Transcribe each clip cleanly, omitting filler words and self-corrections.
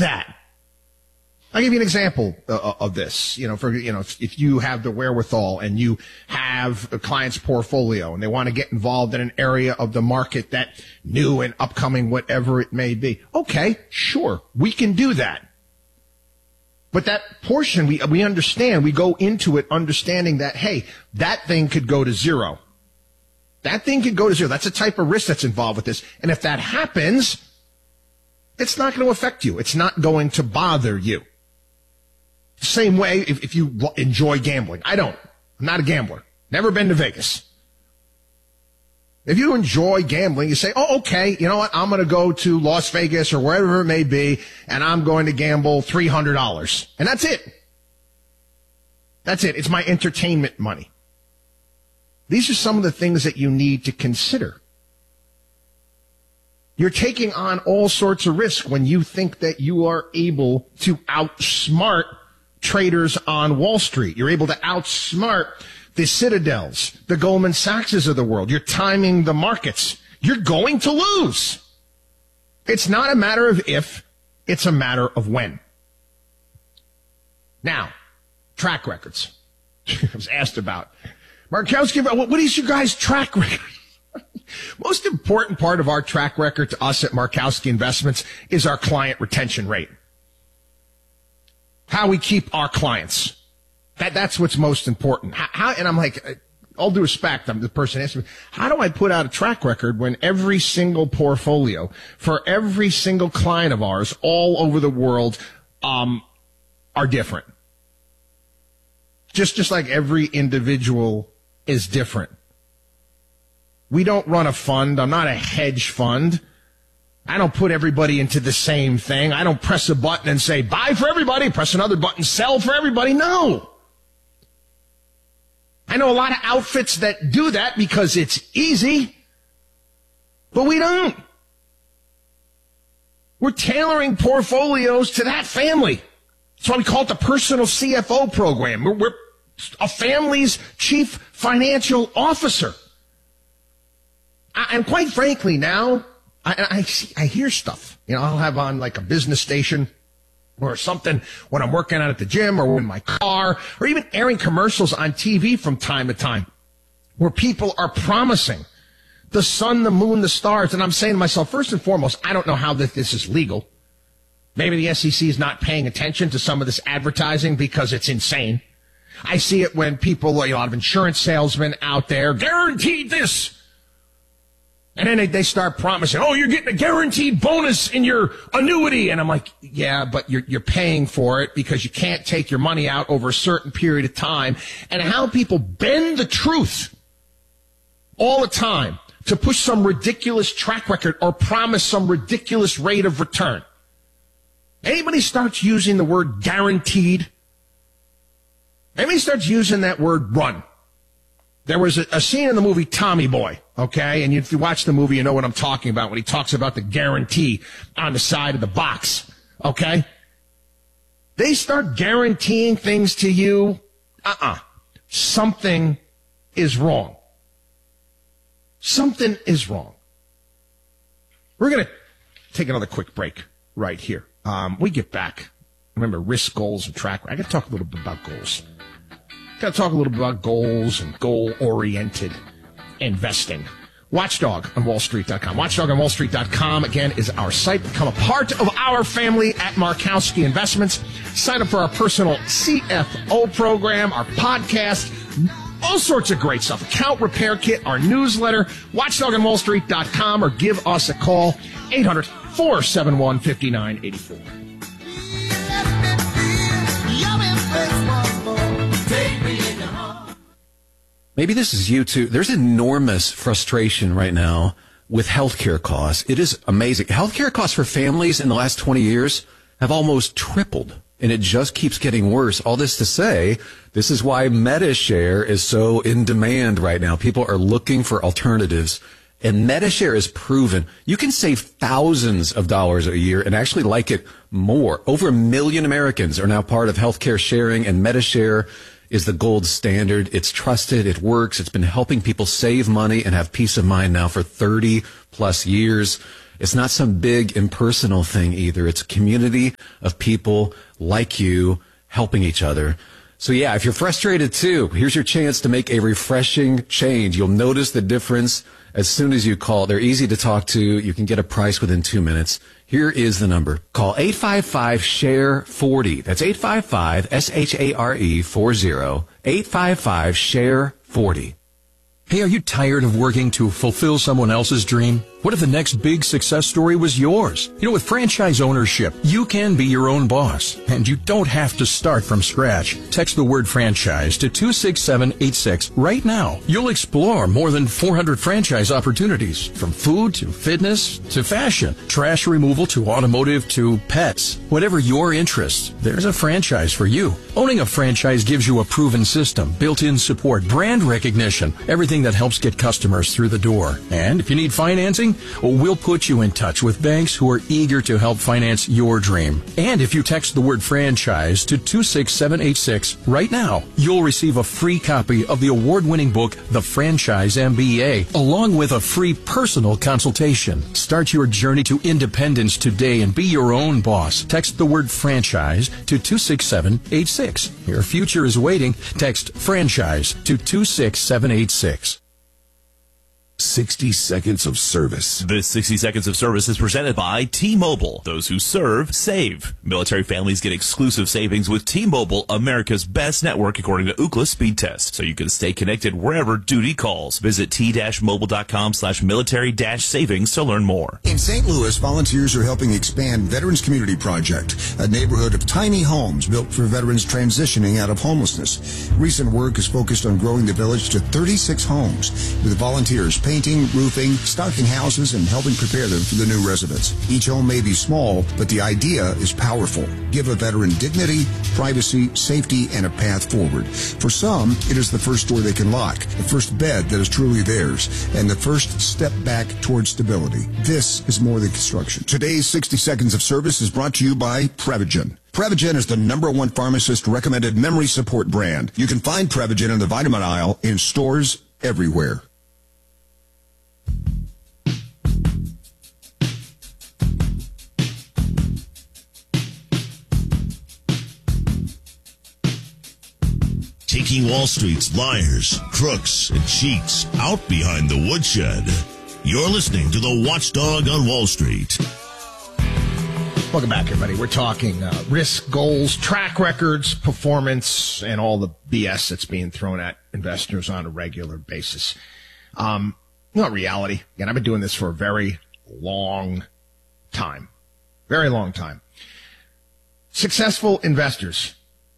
that. I'll give you an example of this. If you have the wherewithal and you have a client's portfolio and they want to get involved in an area of the market that new and upcoming, whatever it may be. Okay, sure, we can do that. But that portion, we understand, we go into it understanding that, hey, that thing could go to zero. That thing could go to zero. That's a type of risk that's involved with this. And if that happens, it's not going to affect you. It's not going to bother you. Same way if you enjoy gambling. I don't. I'm not a gambler. Never been to Vegas. If you enjoy gambling, you say, oh, okay, you know what? I'm going to go to Las Vegas or wherever it may be, and I'm going to gamble $300. And that's it. That's it. It's my entertainment money. These are some of the things that you need to consider. You're taking on all sorts of risk when you think that you are able to outsmart traders on Wall Street. You're able to outsmart the Citadels, the Goldman Sachses of the world. You're timing the markets. You're going to lose. It's not a matter of if, it's a matter of when. Now, track records. I was asked about. Markowski, what is your guys' track record? Most important part of our track record to us at Markowski Investments is our client retention rate. How we keep our clients. That's what's most important. And I'm like, all due respect, I'm the person asking me, how do I put out a track record when every single portfolio for every single client of ours all over the world are different? Just like every individual is different. We don't run a fund. I'm not a hedge fund. I don't put everybody into the same thing. I don't press a button and say, buy for everybody, press another button, sell for everybody. No. I know a lot of outfits that do that because it's easy, but we don't. We're tailoring portfolios to that family. That's why we call it the personal CFO program. We're a family's chief financial officer. And quite frankly, now, I hear stuff. I'll have on like a business station or something when I'm working out at the gym or in my car or even airing commercials on TV from time to time where people are promising the sun, the moon, the stars. And I'm saying to myself, first and foremost, I don't know how this is legal. Maybe the SEC is not paying attention to some of this advertising because it's insane. I see it when people, a lot of insurance salesmen out there, guaranteed this. And then they start promising, oh, you're getting a guaranteed bonus in your annuity. And I'm like, yeah, but you're paying for it because you can't take your money out over a certain period of time. And how people bend the truth all the time to push some ridiculous track record or promise some ridiculous rate of return. Anybody starts using the word guaranteed, anybody starts using that word run. There was a scene in the movie Tommy Boy, okay? And if you watch the movie, you know what I'm talking about when he talks about the guarantee on the side of the box, okay? They start guaranteeing things to you. Something is wrong. Something is wrong. We're going to take another quick break right here. We get back. Remember, risk, goals, and track. I got to talk a little bit about goals. Got to talk a little bit about goals and goal-oriented investing. Watchdog on WallStreet.com. WatchdogOnWallStreet.com, again, is our site. Become a part of our family at Markowski Investments. Sign up for our personal CFO program, our podcast, all sorts of great stuff. Account repair kit, our newsletter, WatchdogOnWallStreet.com, or give us a call, 800-471-5984. Maybe this is you too. There's enormous frustration right now with healthcare costs. It is amazing. Healthcare costs for families in the last 20 years have almost tripled, and it just keeps getting worse. All this to say, this is why MediShare is so in demand right now. People are looking for alternatives, and MediShare is proven. You can save thousands of dollars a year and actually like it more. Over 1 million Americans are now part of healthcare sharing, and MediShare is the gold standard. It's trusted. It works. It's been helping people save money and have peace of mind now for 30 plus years. It's not some big impersonal thing either. It's a community of people like you helping each other. So yeah, if you're frustrated too, here's your chance to make a refreshing change. You'll notice the difference as soon as you call. They're easy to talk to. You can get a price within 2 minutes. Here is the number. Call 855-SHARE-40. That's 855-SHARE-40. 855-SHARE-40. Hey, are you tired of working to fulfill someone else's dream? What if the next big success story was yours? You know, with franchise ownership, you can be your own boss, and you don't have to start from scratch. Text the word franchise to 26786 right now. You'll explore more than 400 franchise opportunities, from food to fitness to fashion, trash removal to automotive to pets. Whatever your interest, there's a franchise for you. Owning a franchise gives you a proven system, built-in support, brand recognition, everything that helps get customers through the door. And if you need financing, we'll put you in touch with banks who are eager to help finance your dream. And if you text the word franchise to 26786 right now, you'll receive a free copy of the award-winning book, The Franchise MBA, along with a free personal consultation. Start your journey to independence today and be your own boss. Text the word franchise to 26786. Your future is waiting. Text franchise to 26786. 60 seconds of service. This 60 seconds of service is presented by T-Mobile. Those who serve, save. Military families get exclusive savings with T-Mobile, America's best network according to Ookla speed test, so you can stay connected wherever duty calls. Visit t-mobile.com/military-savings to learn more. In St. Louis, volunteers are helping expand Veterans Community Project, a neighborhood of tiny homes built for veterans transitioning out of homelessness. Recent work is focused on growing the village to 36 homes, with volunteers painting, roofing, stocking houses, and helping prepare them for the new residents. Each home may be small, but the idea is powerful. Give a veteran dignity, privacy, safety, and a path forward. For some, it is the first door they can lock, the first bed that is truly theirs, and the first step back towards stability. This is more than construction. Today's 60 Seconds of Service is brought to you by Prevagen. Prevagen is the #1 pharmacist-recommended memory support brand. You can find Prevagen in the vitamin aisle in stores everywhere. Taking Wall Street's liars, crooks, and cheats out behind the woodshed. You're listening to the Watchdog on Wall Street. Welcome back, everybody. We're talking risk, goals, track records, performance, and all the BS that's being thrown at investors on a regular basis. Not reality. Again, I've been doing this for a very long time. Very long time. Successful investors.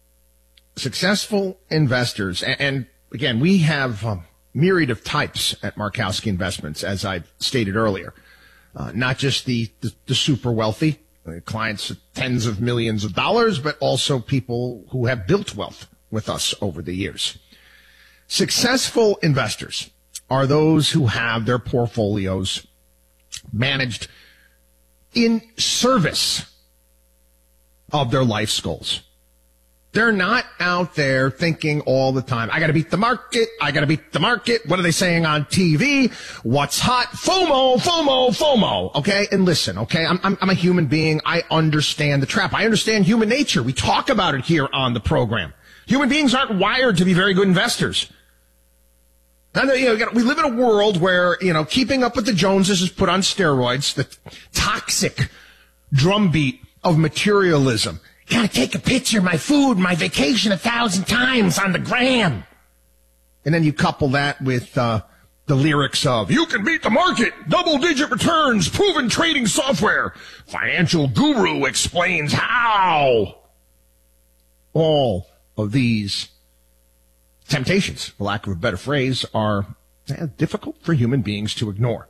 And again, we have a myriad of types at Markowski Investments, as I stated earlier. Not just the super wealthy, clients of tens of millions of dollars, but also people who have built wealth with us over the years. Successful investors are those who have their portfolios managed in service of their life's goals. They're not out there thinking all the time, I got to beat the market. I got to beat the market. What are they saying on TV? What's hot? FOMO, FOMO, FOMO. Okay. And listen, okay. I'm a human being. I understand the trap. I understand human nature. We talk about it here on the program. Human beings aren't wired to be very good investors. And, we live in a world where, keeping up with the Joneses is put on steroids, the toxic drumbeat of materialism. Gotta take a picture of my food, my vacation 1,000 times on the gram. And then you couple that with the lyrics of, you can beat the market, double-digit returns, proven trading software. Financial guru explains how. All of these temptations, for lack of a better phrase, are difficult for human beings to ignore.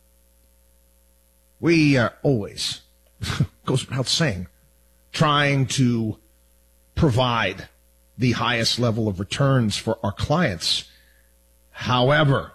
We are always, goes without saying, trying to provide the highest level of returns for our clients. However,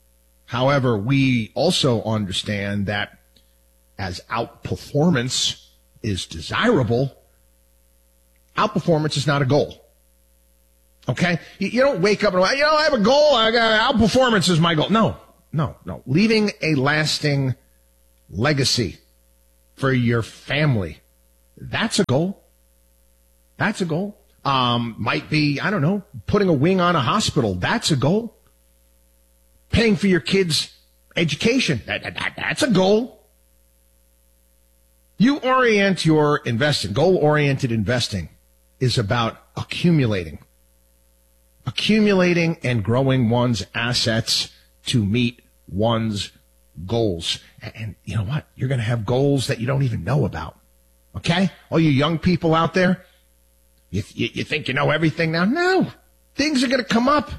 we also understand that as outperformance is desirable, outperformance is not a goal. Okay? You don't wake up and, I have a goal. Outperformance is my goal. No. Leaving a lasting legacy for your family. That's a goal. That's a goal. Might be, I don't know, putting a wing on a hospital. That's a goal. Paying for your kids' education. That's a goal. You orient your investing. Goal-oriented investing is about accumulating and growing one's assets to meet one's goals. And you know what? You're going to have goals that you don't even know about. Okay? All you young people out there, you think you know everything now? No. Things are going to come up.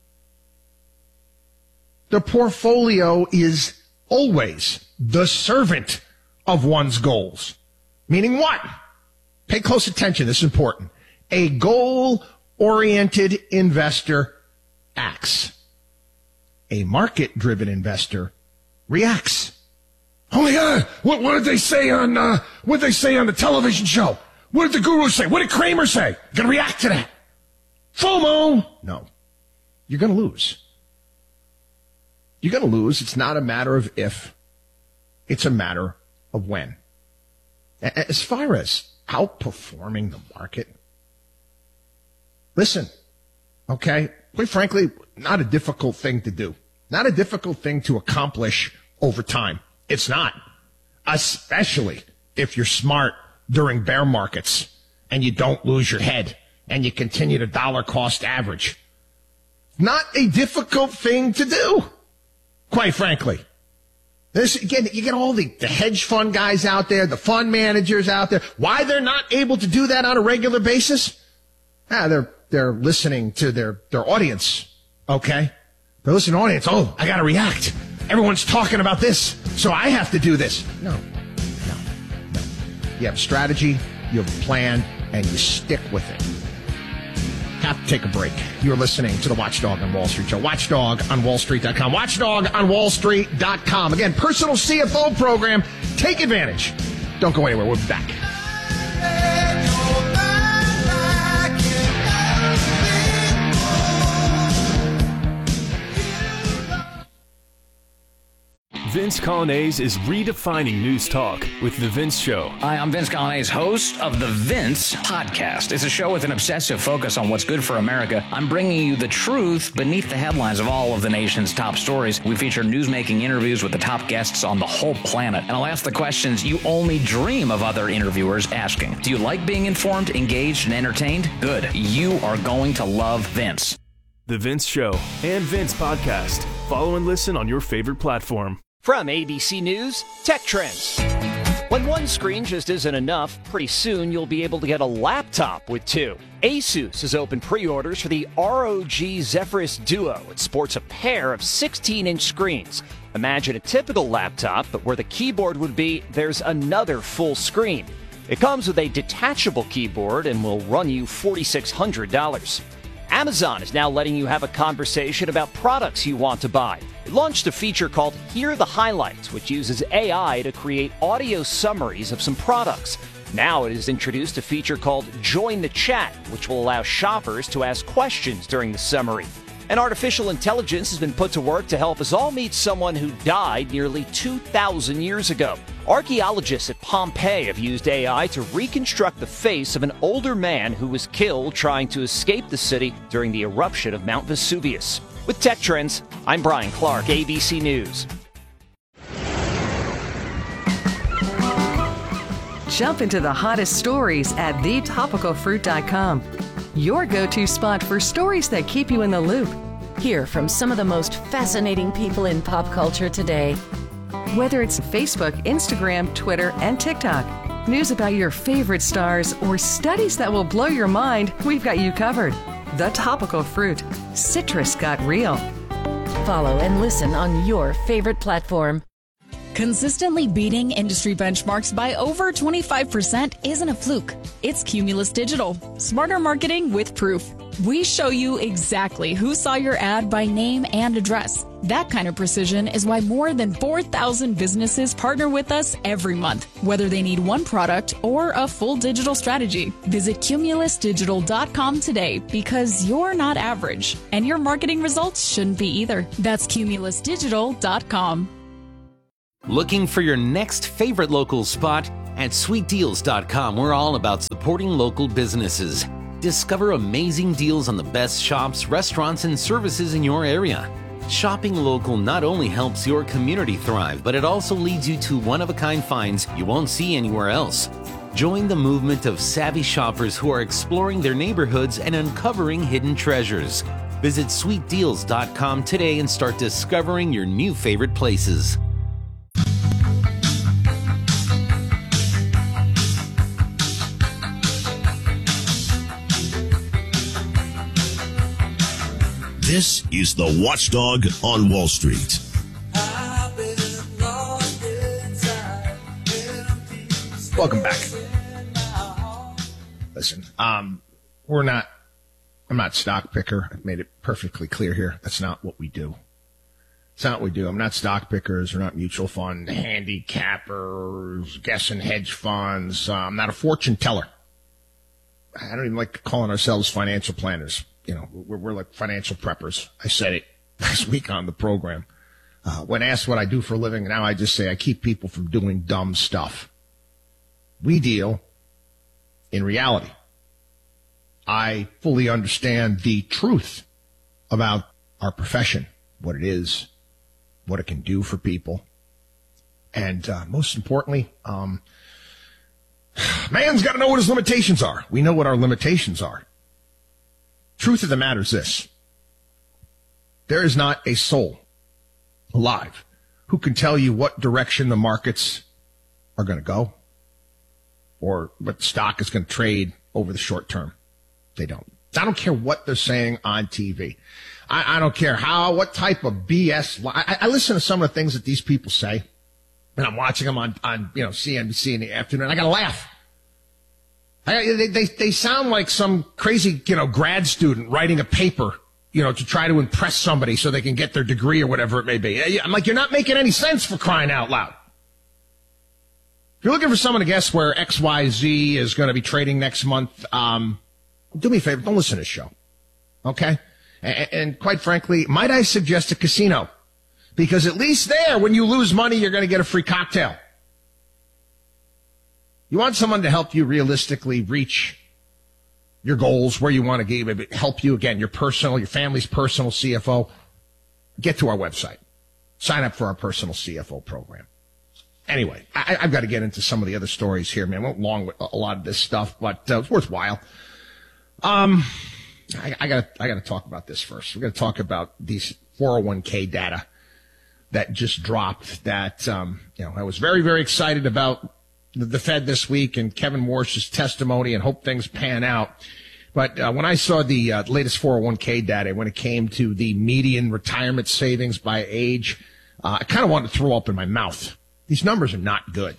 The portfolio is always the servant of one's goals. Meaning what? Pay close attention. This is important. A goal-oriented investor acts. A market-driven investor reacts. Oh my God! What did they say on the television show? What did the guru say? What did Kramer say? You're gonna react to that. FOMO. No. You're gonna lose. You're gonna lose. It's not a matter of if. It's a matter of when. As far as outperforming the market, listen, okay, quite frankly, not a difficult thing to do. Not a difficult thing to accomplish over time. It's not. Especially if you're smart during bear markets and you don't lose your head and you continue to dollar cost average. Not a difficult thing to do, quite frankly. This, again, you get all the hedge fund guys out there, the fund managers out there. Why they're not able to do that on a regular basis? They're listening to their audience, okay? They're listening to audience. Oh, I got to react. Everyone's talking about this, so I have to do this. No. You have a strategy, you have a plan, and you stick with it. Have to take a break. You're listening to the Watchdog on Wall Street show. WatchdogOnWallStreet.com. WatchdogOnWallStreet.com. Again, personal CFO program. Take advantage. Don't go anywhere. We'll be back. Vince Coglianese is redefining news talk with The Vince Show. Hi, I'm Vince Coglianese, host of The Vince Podcast. It's a show with an obsessive focus on what's good for America. I'm bringing you the truth beneath the headlines of all of the nation's top stories. We feature news-making interviews with the top guests on the whole planet. And I'll ask the questions you only dream of other interviewers asking. Do you like being informed, engaged, and entertained? Good. You are going to love Vince. The Vince Show and Vince Podcast. Follow and listen on your favorite platform. From ABC News, Tech Trends. When one screen just isn't enough, pretty soon you'll be able to get a laptop with two. Asus has opened pre-orders for the ROG Zephyrus Duo. It sports a pair of 16-inch screens. Imagine a typical laptop, but where the keyboard would be, there's another full screen. It comes with a detachable keyboard and will run you $4,600. Amazon is now letting you have a conversation about products you want to buy. It launched a feature called Hear the Highlights, which uses AI to create audio summaries of some products. Now it has introduced a feature called Join the Chat, which will allow shoppers to ask questions during the summary. And artificial intelligence has been put to work to help us all meet someone who died nearly 2,000 years ago. Archaeologists at Pompeii have used AI to reconstruct the face of an older man who was killed trying to escape the city during the eruption of Mount Vesuvius. With Tech Trends, I'm Brian Clark, ABC News. Jump into the hottest stories at thetopicalfruit.com. Your go-to spot for stories that keep you in the loop. Hear from some of the most fascinating people in pop culture today. Whether it's Facebook, Instagram, Twitter, and TikTok, news about your favorite stars, or studies that will blow your mind, we've got you covered. The Topical Fruit. Citrus got real. Follow and listen on your favorite platform. Consistently beating industry benchmarks by over 25% isn't a fluke. It's Cumulus Digital. Smarter marketing with proof. We show you exactly who saw your ad by name and address. That kind of precision is why more than 4,000 businesses partner with us every month, whether they need one product or a full digital strategy. Visit cumulusdigital.com today because you're not average, and your marketing results shouldn't be either. That's cumulusdigital.com. Looking for your next favorite local spot? At sweetdeals.com, we're all about supporting local businesses. Discover amazing deals on the best shops, restaurants, and services in your area. Shopping local not only helps your community thrive, but it also leads you to one-of-a-kind finds you won't see anywhere else. Join the movement of savvy shoppers who are exploring their neighborhoods and uncovering hidden treasures. Visit sweetdeals.com today and start discovering your new favorite places. This is the Watchdog on Wall Street. Welcome back. Listen, I'm not stock picker. I've made it perfectly clear here. That's not what we do. It's not what we do. I'm not stock pickers. We're not mutual fund handicappers, guessing hedge funds. I'm not a fortune teller. I don't even like calling ourselves financial planners. You know, we're like financial preppers. I said it last week on the program. When asked what I do for a living, now I just say I keep people from doing dumb stuff. We deal in reality. I fully understand the truth about our profession, what it is, what it can do for people. And most importantly, man's got to know what his limitations are. We know what our limitations are. Truth of the matter is this. There is not a soul alive who can tell you what direction the markets are going to go or what the stock is going to trade over the short term. They don't. I don't care what they're saying on TV. I don't care what type of BS. I listen to some of the things that these people say, and I'm watching them on CNBC in the afternoon. I got to laugh. They sound like some crazy, grad student writing a paper, to try to impress somebody so they can get their degree or whatever it may be. I'm like, you're not making any sense, for crying out loud. If you're looking for someone to guess where XYZ is going to be trading next month, do me a favor, don't listen to this show. Okay? And quite frankly, might I suggest a casino? Because at least there, when you lose money, you're going to get a free cocktail. You want someone to help you realistically reach your goals, where you want to get, maybe help you, again, your family's personal CFO, get to our website. Sign up for our personal CFO program. Anyway, I've got to get into some of the other stories here, man. I went long with a lot of this stuff, but it's worthwhile. I got to talk about this first. We're going to talk about these 401k data that just dropped that, I was very, very excited about the Fed this week and Kevin Warsh's testimony and hope things pan out. But when I saw the latest 401k data, when it came to the median retirement savings by age, I kind of wanted to throw up in my mouth. These numbers are not good.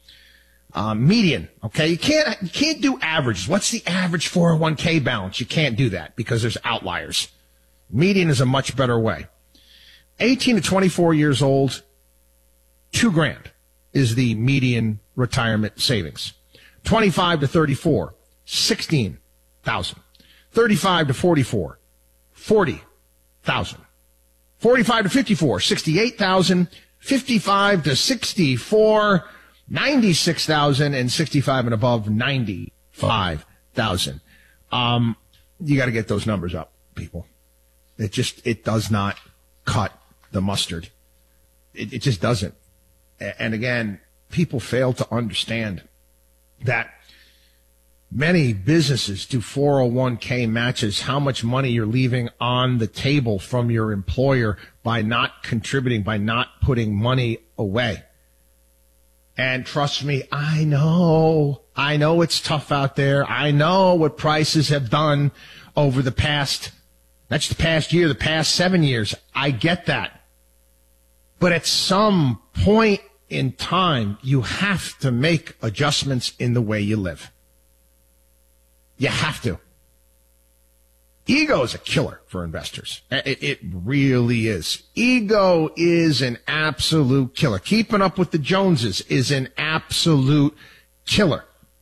Median, okay? You can't do averages. What's the average 401k balance? You can't do that because there's outliers. Median is a much better way. 18 to 24 years old, $2,000 is the median retirement savings. 25 to 34, 16,000. 35 to 44, 40,000. 45 to 54, 68,000. 55 to 64, 96,000, and 65 and above, 95,000. You got to get those numbers up, people. It does not cut the mustard. It just doesn't. And again, people fail to understand that many businesses do 401k matches, how much money you're leaving on the table from your employer by not contributing, by not putting money away. And trust me, I know it's tough out there. I know what prices have done over the past year, the past 7 years. I get that. But at some point in time, you have to make adjustments in the way you live. You have to. Ego is a killer for investors. It really is. Ego is an absolute killer. Keeping up with the Joneses is an absolute killer.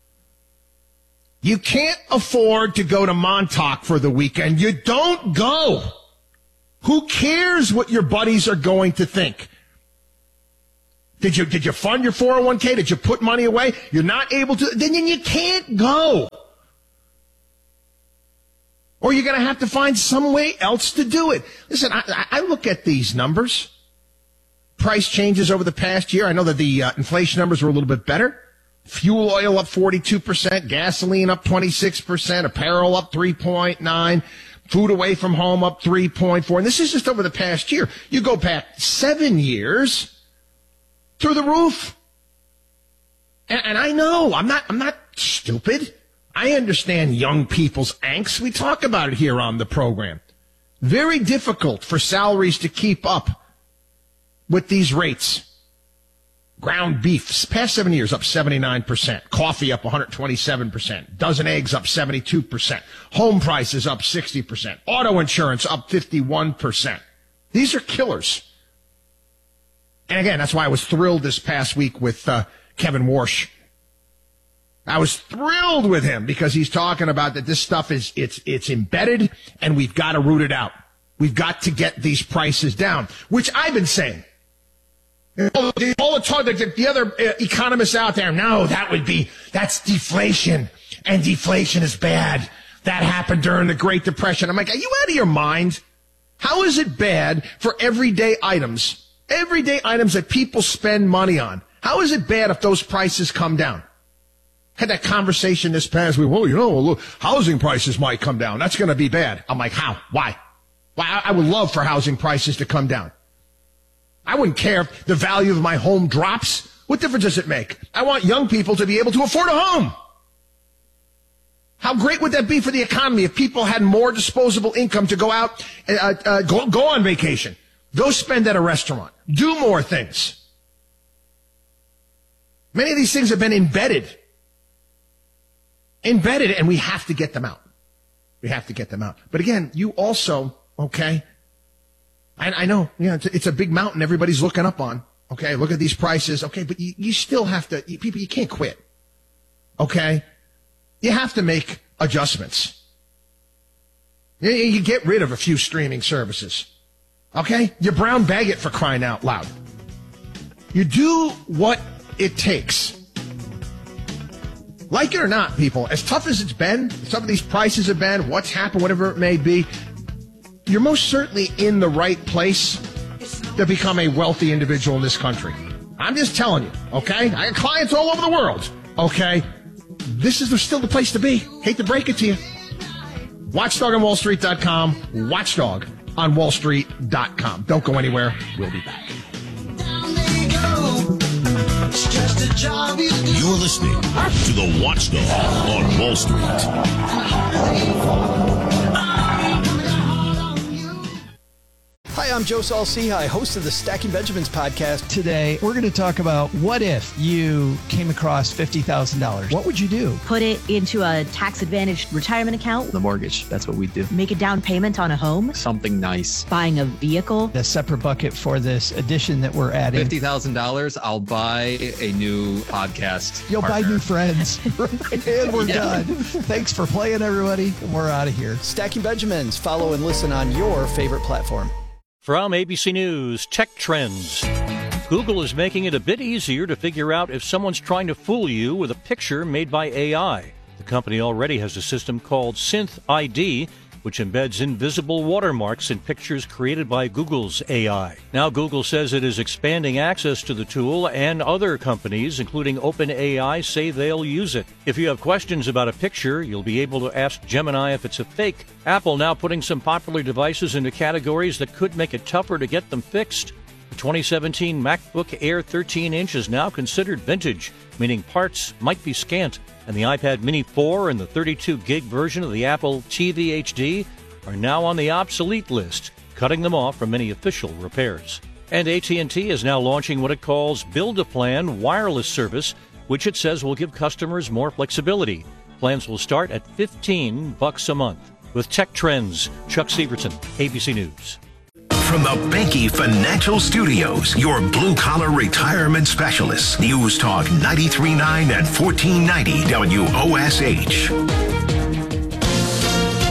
You can't afford to go to Montauk for the weekend. You don't go. Who cares what your buddies are going to think? Did you fund your 401k? Did you put money away? You're not able to, then you can't go. Or you're going to have to find some way else to do it. Listen, I look at these numbers. Price changes over the past year. I know that the inflation numbers were a little bit better. Fuel oil up 42%, gasoline up 26%, apparel up 3.9%, food away from home up 3.4%. And this is just over the past year. You go back 7 years, through the roof. And I know, I'm not stupid. I understand young people's angst. We talk about it here on the program. Very difficult for salaries to keep up with these rates. Ground beef, past 7 years, up 79%. Coffee up 127%. Dozen eggs up 72%. Home prices up 60%. Auto insurance up 51%. These are killers. And again, that's why I was thrilled this past week with Kevin Warsh. I was thrilled with him because he's talking about that this stuff it's embedded and we've got to root it out. We've got to get these prices down, which I've been saying. All the talk, the other economists out there, no, that's deflation, and deflation is bad. That happened during the Great Depression. I'm like, are you out of your mind? How is it bad for everyday items that people spend money on? How is it bad if those prices come down? Had that conversation this past week. Well, housing prices might come down. That's going to be bad. I'm like, how? Why? I would love for housing prices to come down. I wouldn't care if the value of my home drops. What difference does it make? I want young people to be able to afford a home. How great would that be for the economy if people had more disposable income to go out, go on vacation, go spend at a restaurant, do more things? Many of these things have been embedded, and we have to get them out. We have to get them out. But again, you also, okay, I know, yeah, it's a big mountain everybody's looking up on. Okay, look at these prices. Okay, but you still have to, people, you can't quit. Okay? You have to make adjustments. You get rid of a few streaming services. Okay? You brown bag it, for crying out loud. You do what it takes. Like it or not, people, as tough as it's been, some of these prices have been, what's happened, whatever it may be, you're most certainly in the right place to become a wealthy individual in this country. I'm just telling you, okay? I got clients all over the world, okay? This is still the place to be. Hate to break it to you. WatchdogOnWallStreet.com, WatchdogOnWallStreet.com. Don't go anywhere. We'll be back. You're listening to the Watchdog on Wall Street. Hi, I'm Joe Saul-Sehy, host of the Stacking Benjamins podcast. Today, we're going to talk about what if you came across $50,000. What would you do? Put it into a tax-advantaged retirement account. The mortgage, that's what we do. Make a down payment on a home. Something nice. Buying a vehicle. A separate bucket for this addition that we're adding. $50,000, I'll buy a new podcast You'll partner. buy new friends. And we're done. Thanks for playing, everybody. We're out of here. Stacking Benjamins. Follow and listen on your favorite platform. From ABC News, Tech Trends. Google is making it a bit easier to figure out if someone's trying to fool you with a picture made by AI. The company already has a system called Synth ID, which embeds invisible watermarks in pictures created by Google's AI. Now Google says it is expanding access to the tool, and other companies, including OpenAI, say they'll use it. If you have questions about a picture, you'll be able to ask Gemini if it's a fake. Apple now putting some popular devices into categories that could make it tougher to get them fixed. The 2017 MacBook Air 13-inch is now considered vintage, meaning parts might be scant. And the iPad Mini 4 and the 32-gig version of the Apple TV HD are now on the obsolete list, cutting them off from any official repairs. And AT&T is now launching what it calls Build-A-Plan wireless service, which it says will give customers more flexibility. Plans will start at $15 a month. With Tech Trends, Chuck Severson, ABC News. From the Banky Financial Studios, your blue-collar retirement specialists. News Talk 93.9 and 1490 WOSH.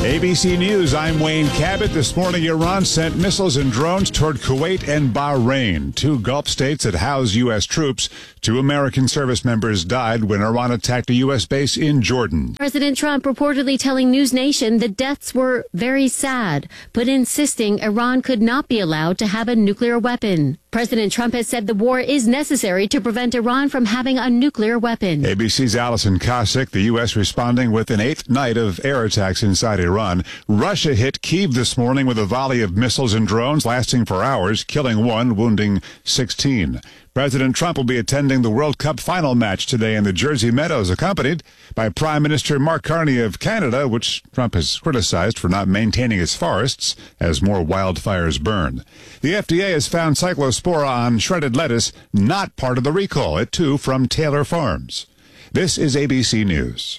ABC News, I'm Wayne Cabot. This morning, Iran sent missiles and drones toward Kuwait and Bahrain, two Gulf states that house U.S. troops. 2 American service members died when Iran attacked a U.S. base in Jordan. President Trump reportedly telling News Nation the deaths were very sad, but insisting Iran could not be allowed to have a nuclear weapon. President Trump has said the war is necessary to prevent Iran from having a nuclear weapon. ABC's Allison Kosick, the U.S. responding with an 8th night of air attacks inside Iran. Russia hit Kyiv this morning with a volley of missiles and drones lasting for hours, killing 1, wounding 16. President Trump will be attending the World Cup final match today in the Jersey Meadows, accompanied by Prime Minister Mark Carney of Canada, which Trump has criticized for not maintaining its forests as more wildfires burn. The FDA has found cyclospora on shredded lettuce not part of the recall, it too from Taylor Farms. This is ABC News.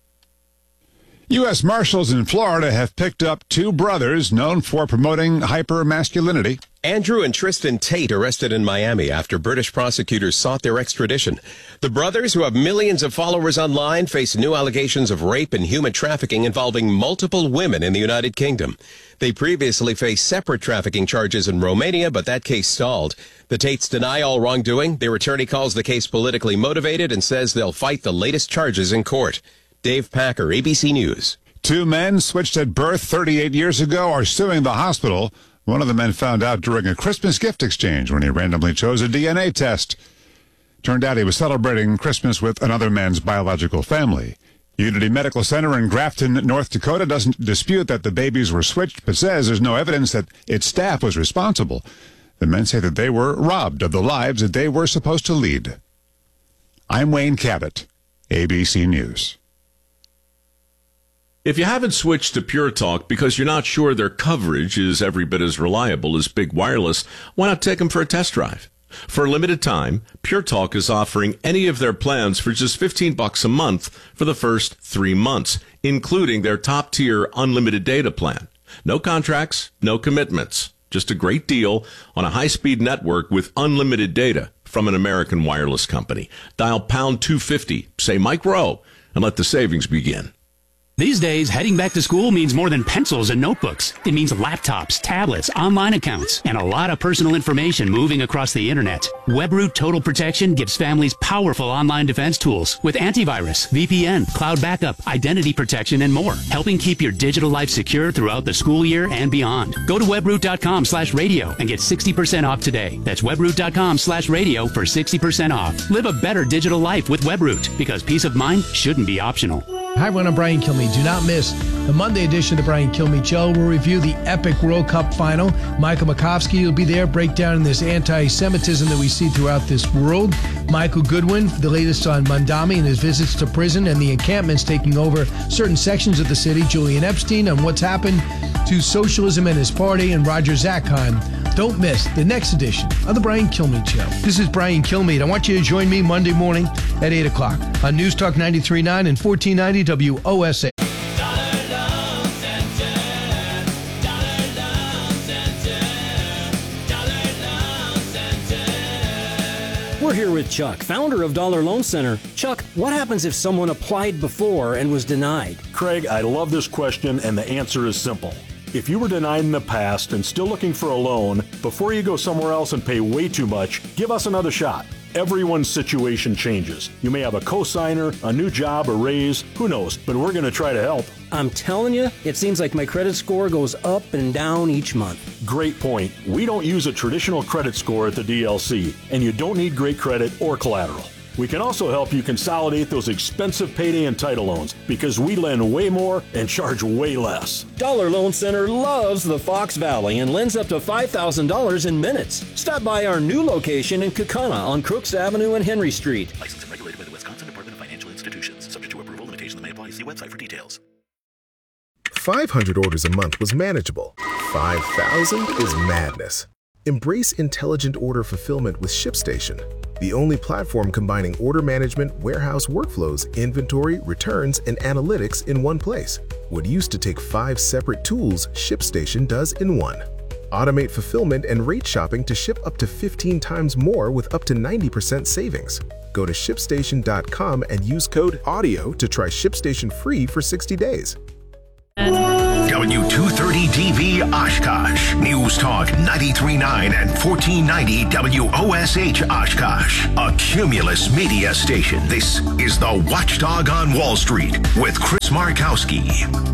U.S. Marshals in Florida have picked up 2 brothers known for promoting hypermasculinity. Andrew and Tristan Tate arrested in Miami after British prosecutors sought their extradition. The brothers, who have millions of followers online, face new allegations of rape and human trafficking involving multiple women in the United Kingdom. They previously faced separate trafficking charges in Romania, but that case stalled. The Tates deny all wrongdoing. Their attorney calls the case politically motivated and says they'll fight the latest charges in court. Dave Packer, ABC News. 2 men switched at birth 38 years ago are suing the hospital. One of the men found out during a Christmas gift exchange when he randomly chose a DNA test. Turned out he was celebrating Christmas with another man's biological family. Unity Medical Center in Grafton, North Dakota doesn't dispute that the babies were switched, but says there's no evidence that its staff was responsible. The men say that they were robbed of the lives that they were supposed to lead. I'm Wayne Cabot, ABC News. If you haven't switched to Pure Talk because you're not sure their coverage is every bit as reliable as Big Wireless, why not take them for a test drive? For a limited time, Pure Talk is offering any of their plans for just $15 a month for the first 3 months, including their top-tier unlimited data plan. No contracts, no commitments. Just a great deal on a high-speed network with unlimited data from an American wireless company. Dial pound 250, say Mike Rowe, and let the savings begin. These days, heading back to school means more than pencils and notebooks. It means laptops, tablets, online accounts, and a lot of personal information moving across the internet. WebRoot Total Protection gives families powerful online defense tools with antivirus, VPN, cloud backup, identity protection, and more, helping keep your digital life secure throughout the school year and beyond. Go to webroot.com/radio and get 60% off today. That's webroot.com/radio for 60% off. Live a better digital life with WebRoot, because peace of mind shouldn't be optional. Hi, everyone. I'm Brian Kilmeade. Do not miss the Monday edition of the Brian Kilmeade Show. We'll review the epic World Cup final. Michael Makovsky will be there, break down this anti-Semitism that we see throughout this world. Michael Goodwin, the latest on Mandami and his visits to prison and the encampments taking over certain sections of the city. Julian Epstein on what's happened to socialism and his party, and Roger Zakheim. Don't miss the next edition of the Brian Kilmeade Show. This is Brian Kilmeade. I want you to join me Monday morning at 8 o'clock on News Talk 93.9 and 1490 WOSA. We're here with Chuck, founder of Dollar Loan Center. Chuck, what happens if someone applied before and was denied? Craig, I love this question, and the answer is simple. If you were denied in the past and still looking for a loan, before you go somewhere else and pay way too much, give us another shot. Everyone's situation changes. You may have a cosigner, a new job, a raise, who knows, but we're going to try to help. I'm telling you, it seems like my credit score goes up and down each month. Great point. We don't use a traditional credit score at the DLC, and you don't need great credit or collateral. We can also help you consolidate those expensive payday and title loans because we lend way more and charge way less. Dollar Loan Center loves the Fox Valley and lends up to $5,000 in minutes. Stop by our new location in Kaukauna on Crooks Avenue and Henry Street. Licensed and regulated by the Wisconsin Department of Financial Institutions. Subject to approval, limitations may apply. See website for details. 500 orders a month was manageable. 5,000 is madness. Embrace intelligent order fulfillment with ShipStation, the only platform combining order management, warehouse workflows, inventory, returns, and analytics in one place. What used to take 5 separate tools, ShipStation does in one. Automate fulfillment and rate shopping to ship up to 15 times more with up to 90% savings. Go to ShipStation.com and use code AUDIO to try ShipStation free for 60 days. W230DB Oshkosh. News Talk 93.9 and 1490 WOSH Oshkosh. A Cumulus media station. This is the Watchdog on Wall Street with Chris Markowski.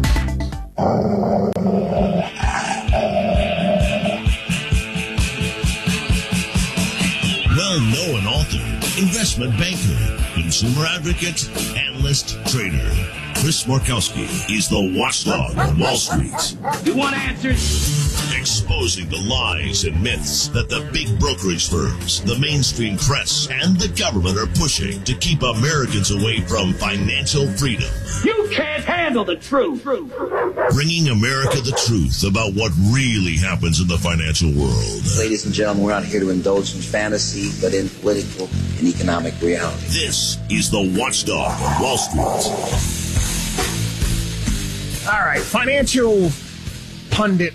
Well-known author, investment banker, consumer advocate, analyst, trader. Chris Markowski is the Watchdog on Wall Street. You want answers? Exposing the lies and myths that the big brokerage firms, the mainstream press, and the government are pushing to keep Americans away from financial freedom. You can't handle the truth. Bringing America the truth about what really happens in the financial world. Ladies and gentlemen, we're not here to indulge in fantasy, but in political and economic reality. This is the Watchdog on Wall Street. All right, financial pundit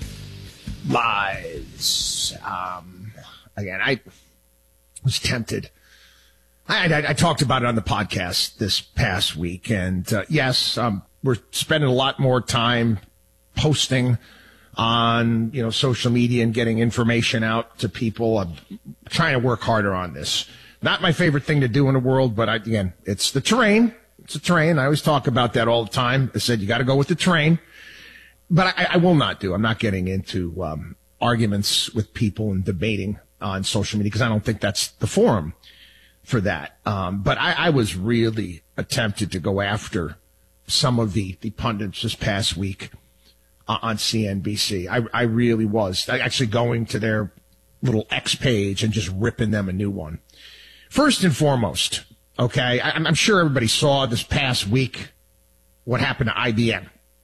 lies. Again, I was tempted. I talked about it on the podcast this past week, and yes, we're spending a lot more time posting on social media and getting information out to people. I'm trying to work harder on this. Not my favorite thing to do in the world, but again, it's the terrain. It's a terrain. I always talk about that all the time. I said you got to go with the terrain, but I will not do. I'm not getting into arguments with people and debating on social media because I don't think that's the forum for that. But I was really tempted to go after some of the pundits this past week on CNBC. I really was. Actually going to their little X page and just ripping them a new one. First and foremost, okay, I'm sure everybody saw this past week what happened to IBM.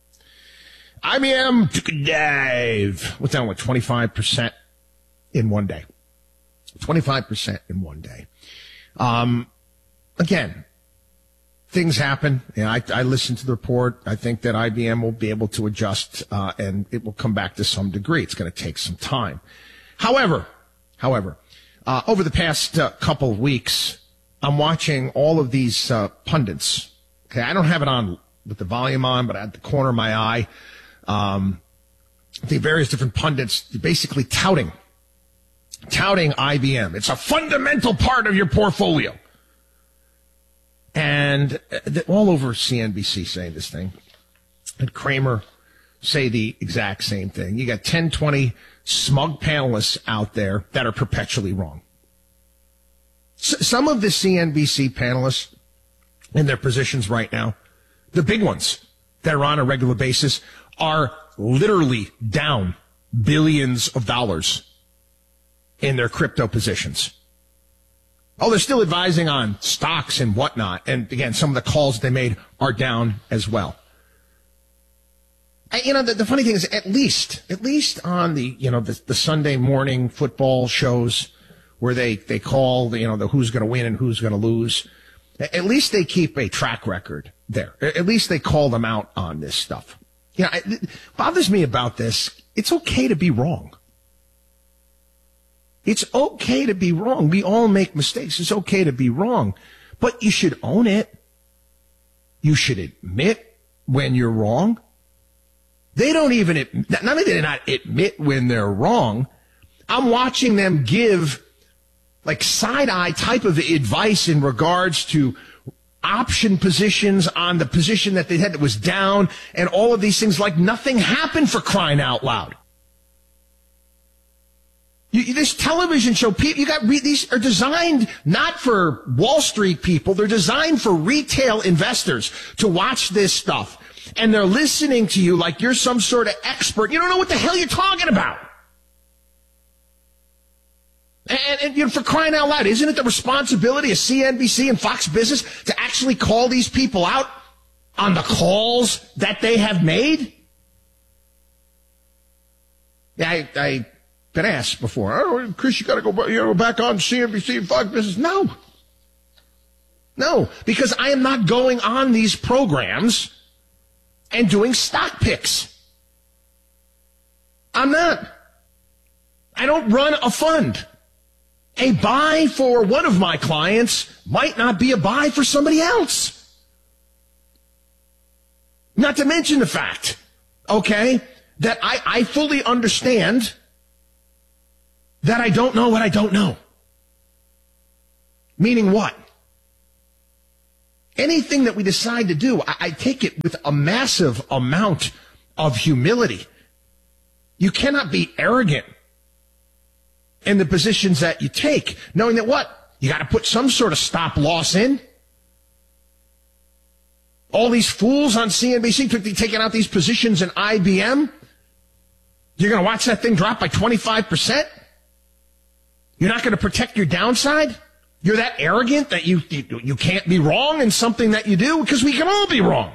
IBM took a dive. Went down, 25% in one day. 25% in one day. Again, things happen. I listened to the report. I think that IBM will be able to adjust, and it will come back to some degree. It's going to take some time. However, over the past couple of weeks, I'm watching all of these pundits. Okay, I don't have it on with the volume on, but at the corner of my eye, the various different pundits basically touting IBM. It's a fundamental part of your portfolio. And all over CNBC saying this thing. And Kramer say the exact same thing. You got 10, 20 smug panelists out there that are perpetually wrong. Some of the CNBC panelists in their positions right now, the big ones that are on a regular basis, are literally down billions of dollars in their crypto positions. Oh, they're still advising on stocks and whatnot. And again, some of the calls they made are down as well. The funny thing is, at least on the Sunday morning football shows where they call the who's going to win and who's going to lose, at least they keep a track record there. At least they call them out on this stuff. It bothers me about this. It's okay to be wrong. It's okay to be wrong. We all make mistakes. It's okay to be wrong, but you should own it. You should admit when you're wrong. They don't even, not only do they not admit when they're wrong, I'm watching them give like side-eye type of advice in regards to option positions on the position that they had that was down and all of these things, like nothing happened, for crying out loud. This television show, these are designed not for Wall Street people. They're designed for retail investors to watch this stuff. And they're listening to you like you're some sort of expert. You don't know what the hell you're talking about. And for crying out loud, isn't it the responsibility of CNBC and Fox Business to actually call these people out on the calls that they have made? Yeah, I've been asked before, oh, Chris, you got to go back on CNBC and Fox Business. No, because I am not going on these programs and doing stock picks. I'm not. I don't run a fund. A buy for one of my clients might not be a buy for somebody else. Not to mention the fact okay, that I fully understand that I don't know what I don't know. Meaning what? Anything that we decide to do, I take it with a massive amount of humility. You cannot be arrogant in the positions that you take, knowing that what? You got to put some sort of stop loss in. All these fools on CNBC taking out these positions in IBM. You're going to watch that thing drop by 25%? You're not going to protect your downside? You're that arrogant that you can't be wrong in something that you do? Because we can all be wrong.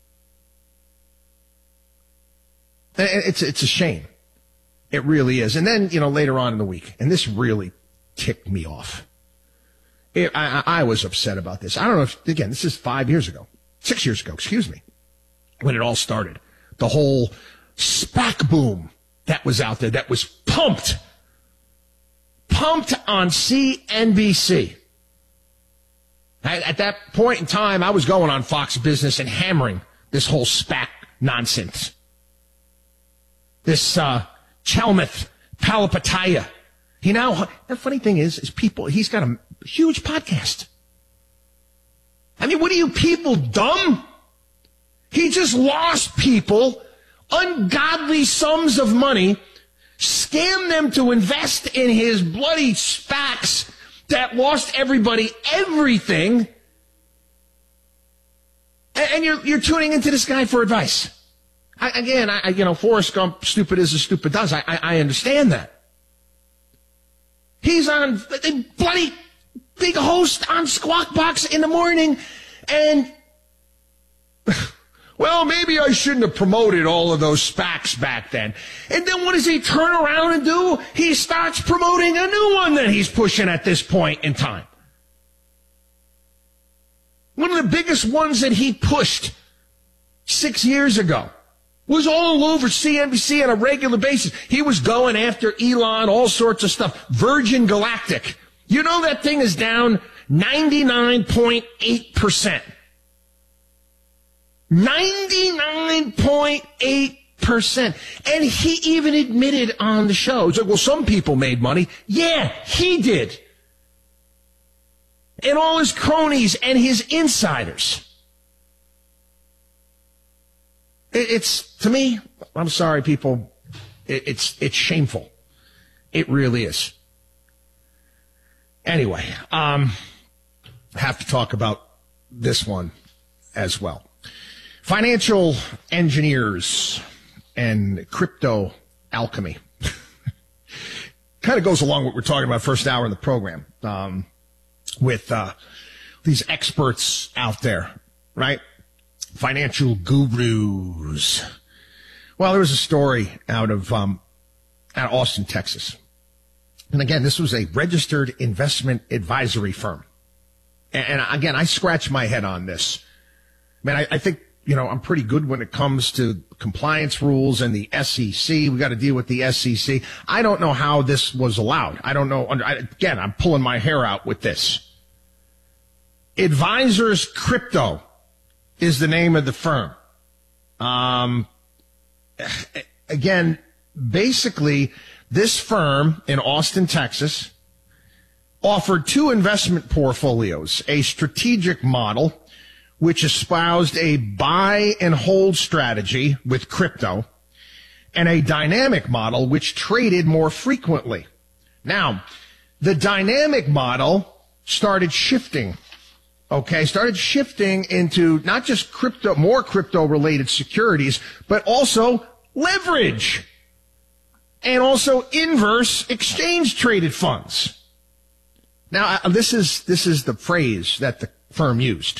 It's a shame. It really is. And then, later on in the week, and this really ticked me off. I was upset about this. I don't know if, again, this is 6 years ago, when it all started. The whole SPAC boom that was out there, that was pumped on CNBC. At that point in time, I was going on Fox Business and hammering this whole SPAC nonsense. This Chalmeth Palihapitiya. The funny thing is he's got a huge podcast. I mean, what are you people, dumb? He just lost people ungodly sums of money, scammed them to invest in his bloody SPACs that lost everybody everything. And you're tuning into this guy for advice. Forrest Gump, stupid as a stupid does. I understand that. He's on a bloody big host on Squawk Box in the morning, and well, maybe I shouldn't have promoted all of those SPACs back then. And then what does he turn around and do? He starts promoting a new one that he's pushing at this point in time. One of the biggest ones that he pushed 6 years ago was all over CNBC on a regular basis. He was going after Elon, all sorts of stuff. Virgin Galactic. You know that thing is down 99.8%. 99.8%. And he even admitted on the show, he's like, well, some people made money. Yeah, he did. And all his cronies and his insiders. It's, to me, I'm sorry, people, it's shameful. It really is. Anyway, have to talk about this one as well. Financial engineers and crypto alchemy. Kind of goes along with what we're talking about first hour in the program, with these experts out there, right? Financial gurus. Well, there was a story out of Austin, Texas. And again, this was a registered investment advisory firm. And again, I scratch my head on this. Man, I think, I'm pretty good when it comes to compliance rules and the SEC. We got to deal with the SEC. I don't know how this was allowed. I don't know. Again, I'm pulling my hair out with this. Advisors Crypto is the name of the firm. Again, basically, this firm in Austin, Texas, offered two investment portfolios, a strategic model, which espoused a buy and hold strategy with crypto, and a dynamic model, which traded more frequently. Now, the dynamic model started shifting into not just crypto, more crypto-related securities, but also leverage and also inverse exchange-traded funds. Now, this is the phrase that the firm used.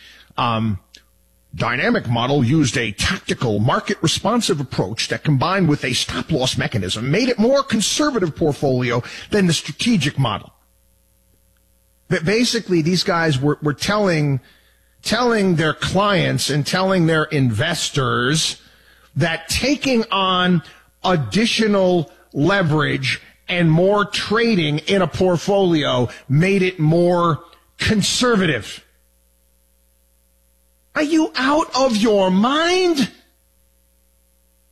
Dynamic model used a tactical, market-responsive approach that, combined with a stop-loss mechanism, made it more conservative portfolio than the strategic model. But basically, these guys were telling their clients and telling their investors that taking on additional leverage and more trading in a portfolio made it more conservative. Are you out of your mind?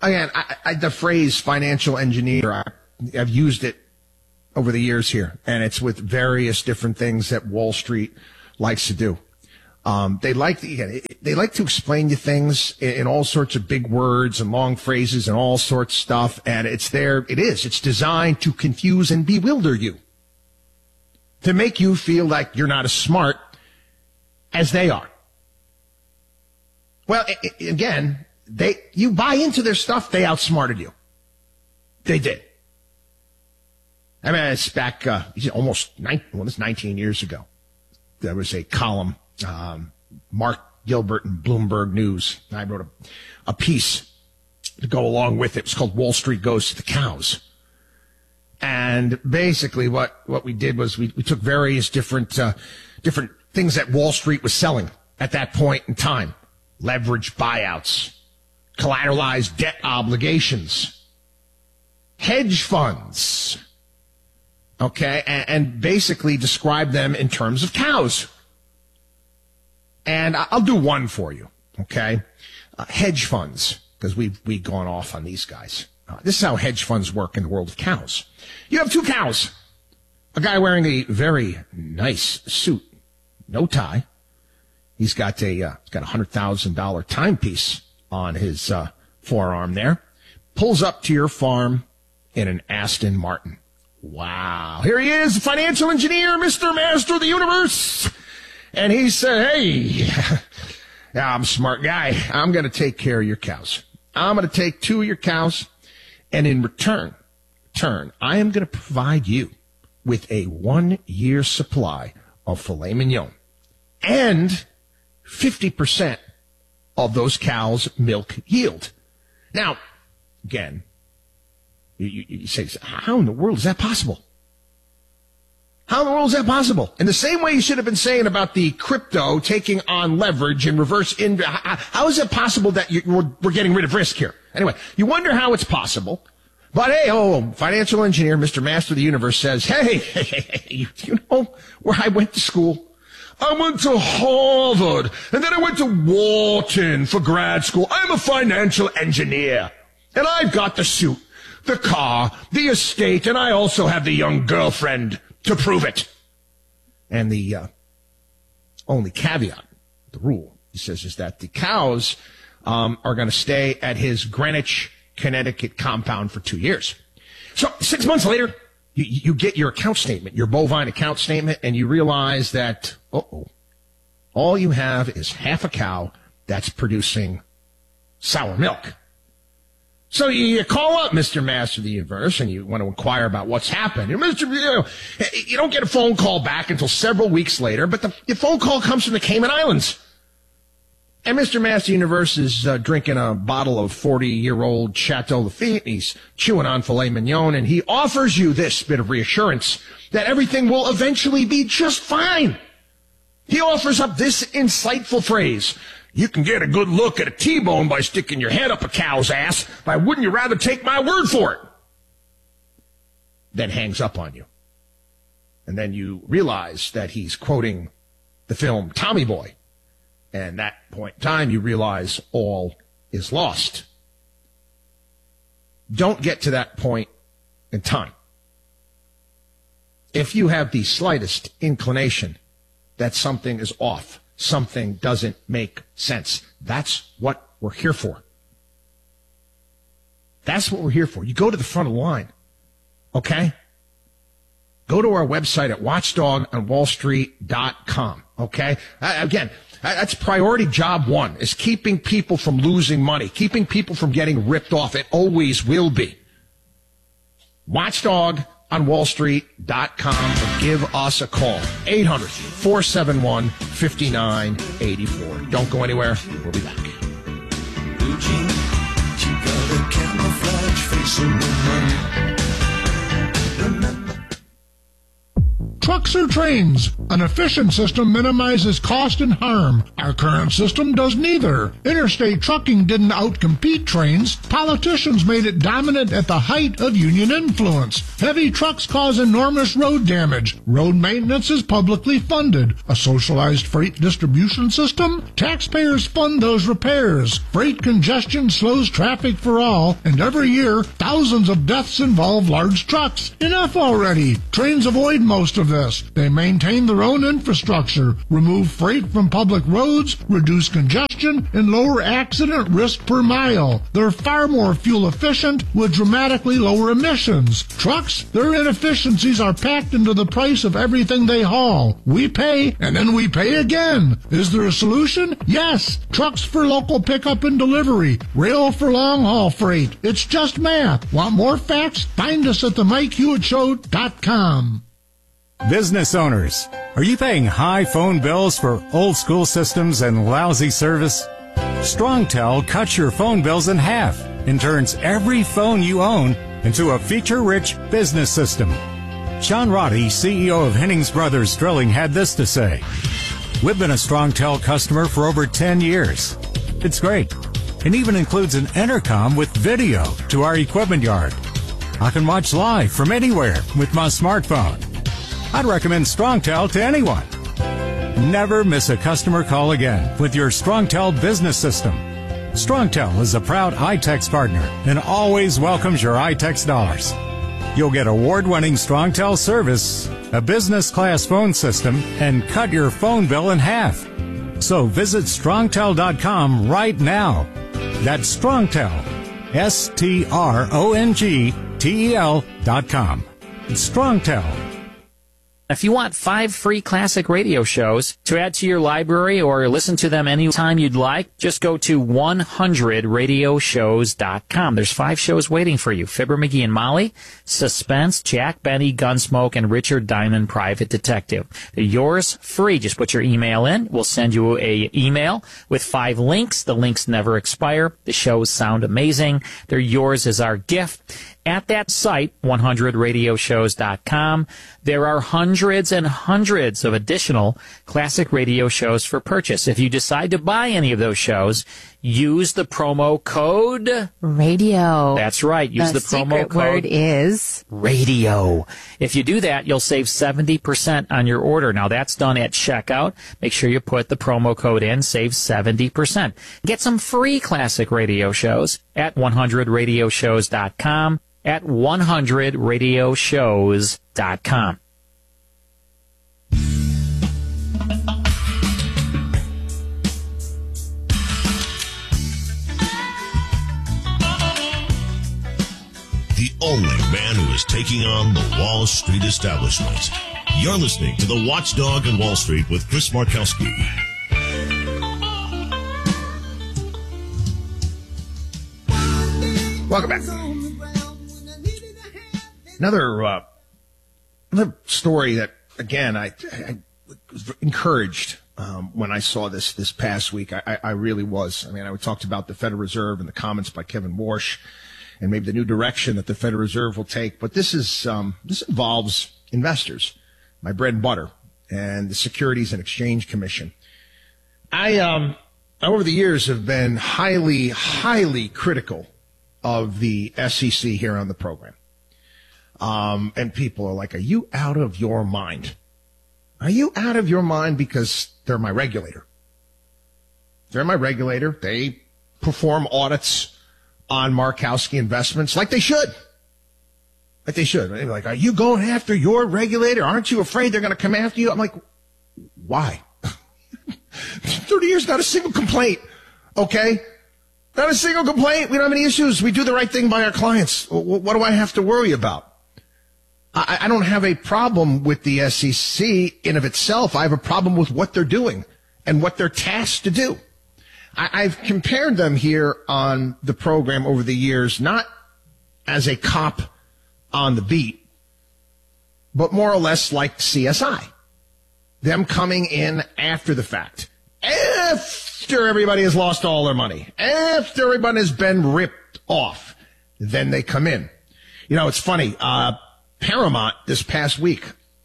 again, the phrase financial engineer, I've used it over the years here, and it's with various different things that Wall Street likes to do. They like to explain you things in all sorts of big words and long phrases and all sorts of stuff, and it's designed to confuse and bewilder you, to make you feel like you're not as smart as they are. Well, again, you buy into their stuff, they outsmarted you. They did. I mean, it's back almost 19 years ago. There was a column, Mark Gilbert in Bloomberg News. I wrote a piece to go along with it. It was called Wall Street Goes to the Cows. And basically what we did was we took various different things that Wall Street was selling at that point in time. Leverage buyouts, collateralized debt obligations, hedge funds, okay, and basically describe them in terms of cows. And I'll do one for you, okay? Hedge funds, because we've gone off on these guys. This is how hedge funds work in the world of cows. You have two cows. A guy wearing a very nice suit, no tie. He's got a $100,000 timepiece on his forearm there. Pulls up to your farm in an Aston Martin. Wow. Here he is, the financial engineer, Mr. Master of the Universe. And he said, hey, I'm a smart guy. I'm going to take care of your cows. I'm going to take 2 of your cows. And in return, I am going to provide you with a 1-year supply of filet mignon and 50% of those cows' milk yield. Now, again, you say, how in the world is that possible? How in the world is that possible? In the same way you should have been saying about the crypto taking on leverage and reverse how is it possible that we're getting rid of risk here? Anyway, you wonder how it's possible. But hey, financial engineer, Mr. Master of the Universe says, hey, you know where I went to school? I went to Harvard, and then I went to Wharton for grad school. I'm a financial engineer, and I've got the suit, the car, the estate, and I also have the young girlfriend to prove it. And the only caveat, the rule, he says, is that the cows are going to stay at his Greenwich, Connecticut compound for 2 years. So 6 months later, you get your account statement, your bovine account statement, and you realize that, all you have is half a cow that's producing sour milk. So you call up Mr. Master of the Universe and you want to inquire about what's happened. And you don't get a phone call back until several weeks later, but the phone call comes from the Cayman Islands. And Mr. Master of the Universe is drinking a bottle of 40-year-old Chateau Lafite. He's chewing on filet mignon, and he offers you this bit of reassurance that everything will eventually be just fine. He offers up this insightful phrase: you can get a good look at a T-bone by sticking your head up a cow's ass, but wouldn't you rather take my word for it? Then hangs up on you. And then you realize that he's quoting the film Tommy Boy. And at that point in time, you realize all is lost. Don't get to that point in time. If you have the slightest inclination that something is off, something doesn't make sense, that's what we're here for. That's what we're here for. You go to the front of the line, okay? Go to our website at watchdogonwallstreet.com, okay? Again, that's priority job one, is keeping people from losing money, keeping people from getting ripped off. It always will be. watchdogonwallstreet.com or give us a call. 800-471-5984. Don't go anywhere. We'll be back. Trucks or trains? An efficient system minimizes cost and harm. Our current system does neither. Interstate trucking didn't outcompete trains. Politicians made it dominant at the height of union influence. Heavy trucks cause enormous road damage. Road maintenance is publicly funded. A socialized freight distribution system? Taxpayers fund those repairs. Freight congestion slows traffic for all, and every year, thousands of deaths involve large trucks. Enough already. Trains avoid most of this. They maintain their own infrastructure, remove freight from public roads, reduce congestion, and lower accident risk per mile. They're far more fuel efficient with dramatically lower emissions. Trucks, their inefficiencies are packed into the price of everything they haul. We pay, and then we pay again. Is there a solution? Yes. Trucks for local pickup and delivery. Rail for long-haul freight. It's just math. Want more facts? Find us at themikehewittShow.com. Business owners, are you paying high phone bills for old school systems and lousy service? StrongTel cuts your phone bills in half and turns every phone you own into a feature-rich business system. Sean Roddy, CEO of Hennings Brothers Drilling, had this to say. We've been a StrongTel customer for over 10 years. It's great. It even includes an intercom with video to our equipment yard. I can watch live from anywhere with my smartphone. I'd recommend StrongTel to anyone. Never miss a customer call again with your StrongTel business system. StrongTel is a proud iTex partner and always welcomes your iTex dollars. You'll get award-winning StrongTel service, a business-class phone system, and cut your phone bill in half. So visit StrongTel.com right now. That's StrongTel, StrongTel.com. It's StrongTel. If you want 5 free classic radio shows to add to your library or listen to them anytime you'd like, just go to 100radioshows.com. There's 5 shows waiting for you. Fibber McGee and Molly, Suspense, Jack Benny, Gunsmoke, and Richard Diamond, Private Detective. They're yours free. Just put your email in. We'll send you a email with 5 links. The links never expire. The shows sound amazing. They're yours as our gift. At that site, 100radioshows.com, there are hundreds and hundreds of additional classic radio shows for purchase. If you decide to buy any of those shows, use the promo code radio. That's right. Use the promo code. Word is radio. If you do that, you'll save 70% on your order. Now that's done at checkout. Make sure you put the promo code in, save 70%. Get some free classic radio shows at 100radioshows.com, at 100radioshows.com. The only man who is taking on the Wall Street establishment. You're listening to The Watchdog on Wall Street with Chris Markowski. Welcome back. Another story that, again, I was encouraged when I saw this past week. I really was. I mean, I talked about the Federal Reserve and the comments by Kevin Warsh and maybe the new direction that the Federal Reserve will take. But this involves investors, my bread and butter, and the Securities and Exchange Commission. I over the years have been highly, highly critical of the SEC here on the program. And people are like, are you out of your mind? Are you out of your mind? Because they're my regulator. They're my regulator. They perform audits on Markowski Investments like they should. Like they should. They're like, are you going after your regulator? Aren't you afraid they're going to come after you? I'm like, why? 30 years, not a single complaint. Okay? Not a single complaint. We don't have any issues. We do the right thing by our clients. What do I have to worry about? I don't have a problem with the SEC in of itself. I have a problem with what they're doing and what they're tasked to do. I've compared them here on the program over the years, not as a cop on the beat, but more or less like CSI. Them coming in after the fact. After everybody has lost all their money. After everybody has been ripped off. Then they come in. You know, it's funny. Paramount this past week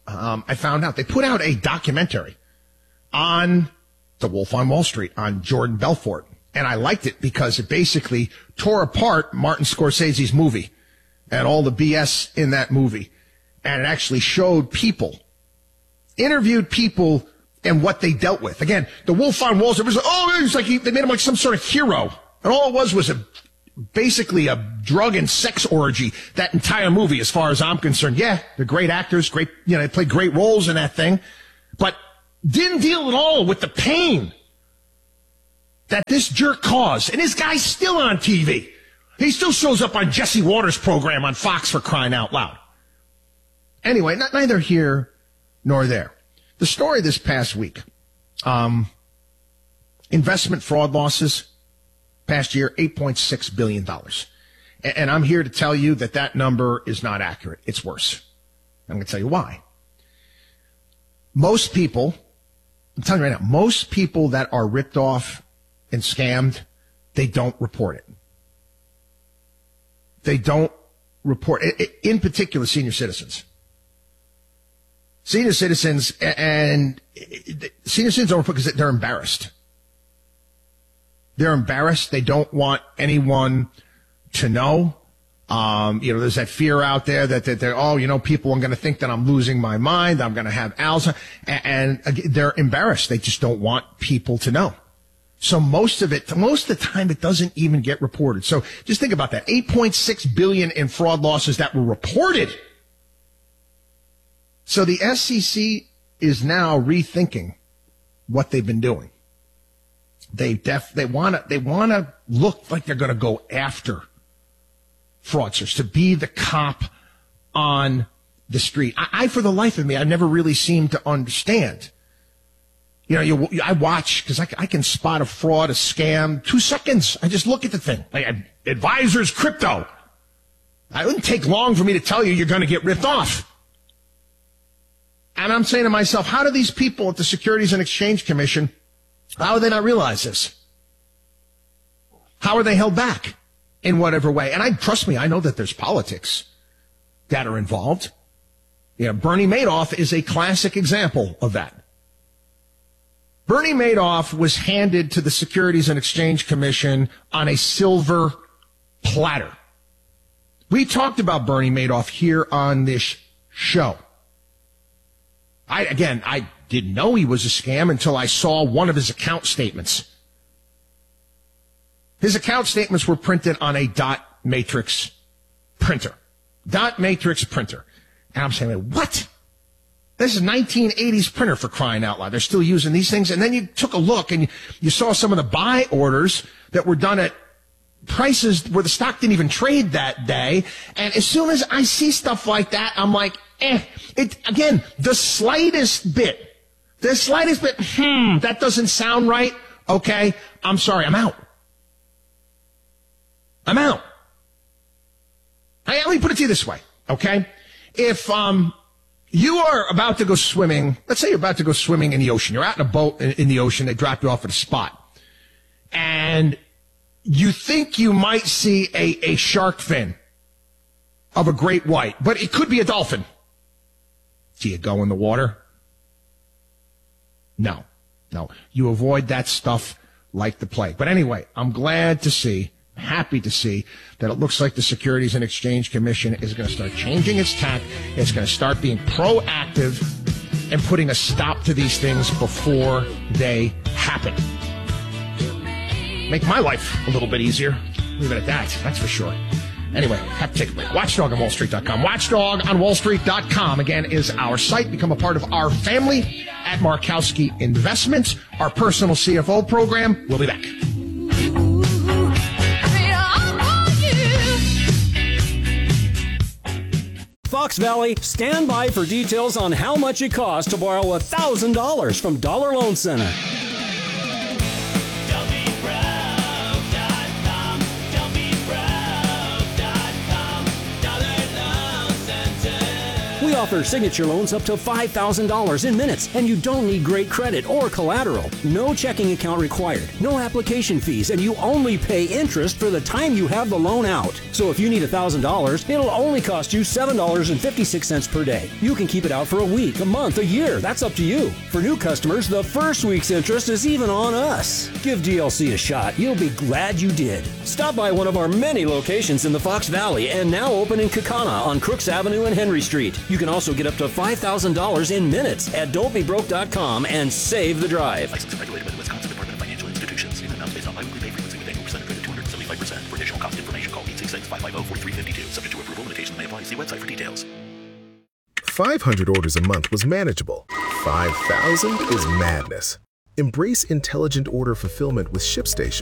I found out they put out a documentary on The Wolf on Wall Street, on Jordan Belfort. And I liked it because it basically tore apart Martin Scorsese's movie and all the BS in that movie. And it actually showed people, interviewed people, and what they dealt with. Again, The Wolf on Wall Street, it's like they made him like some sort of hero. And all it was basically a drug and sex orgy, that entire movie, as far as I'm concerned. Yeah, they're great actors, they played great roles in that thing, but didn't deal at all with the pain that this jerk caused. And this guy's still on TV. He still shows up on Jesse Waters' program on Fox, for crying out loud. Anyway, neither here nor there. The story this past week, investment fraud losses past year, $8.6 billion. And I'm here to tell you that number is not accurate. It's worse. I'm going to tell you why. Most people, I'm telling you right now, most people that are ripped off and scammed, they don't report it. They don't report it. In particular, senior citizens. Senior citizens don't report because they're embarrassed. They're embarrassed. They don't want anyone to know. There's that fear out there that people are going to think that I'm losing my mind. I'm going to have Alzheimer's. And they're embarrassed. They just don't want people to know. So most of the time, it doesn't even get reported. So just think about that. $8.6 billion in fraud losses that were reported. So the SEC is now rethinking what they've been doing. They want to look like they're going to go after fraudsters, to be the cop on the street. I for the life of me, I never really seemed to understand. I watch because I can spot a fraud, a scam, 2 seconds. I just look at the thing. Advisors Crypto. It wouldn't take long for me to tell you you're going to get ripped off. And I'm saying to myself, how do these people at the Securities and Exchange Commission, how do they not realize this? How are they held back in whatever way? And trust me, I know that there's politics that are involved. Bernie Madoff is a classic example of that. Bernie Madoff was handed to the Securities and Exchange Commission on a silver platter. We talked about Bernie Madoff here on this show. I didn't know he was a scam until I saw one of his account statements. His account statements were printed on a dot matrix printer. Dot matrix printer. And I'm saying, what? This is a 1980s printer, for crying out loud. They're still using these things. And then you took a look and you saw some of the buy orders that were done at prices where the stock didn't even trade that day. And as soon as I see stuff like that, I'm like, the slightest bit, that doesn't sound right. Okay, I'm sorry, I'm out. Let me put it to you this way, okay? If you are about to go swimming, let's say you're about to go swimming in the ocean. You're out in a boat in the ocean. They drop you off at a spot. And you think you might see a shark fin of a great white, but it could be a dolphin. Do you go in the water? No. You avoid that stuff like the plague. But anyway, I'm happy to see that it looks like the Securities and Exchange Commission is going to start changing its tack. It's going to start being proactive and putting a stop to these things before they happen. Make my life a little bit easier. Leave it at that. That's for sure. Anyway, have to take a break. WatchDogOnWallStreet.com. WatchDogOnWallStreet.com, again, is our site. Become a part of our family at Markowski Investments. Our personal CFO program. We'll be back. Fox Valley, stand by for details on how much it costs to borrow $1,000 from Dollar Loan Center. We offer signature loans up to $5,000 in minutes, and you don't need great credit or collateral. No checking account required, no application fees, and you only pay interest for the time you have the loan out. So if you need $1,000, it'll only cost you $7.56 per day. You can keep it out for a week, a month, a year. That's up to you. For new customers, the first week's interest is even on us. Give DLC a shot. You'll be glad you did. Stop by one of our many locations in the Fox Valley and now open in Kaukauna on Crooks Avenue and Henry Street. You can also get up to $5,000 in minutes at don'tbebroke.com and save the drive. Licensed and regulated by the Wisconsin Department of Financial Institutions. Payment amounts based on biweekly pay frequency with annual percentage rate of 275%. For additional cost information, call 866-550-4352. Subject to approval, limitations may apply. See website for details. 500 orders a month was manageable. 5,000 is madness. Embrace intelligent order fulfillment with ShipStation.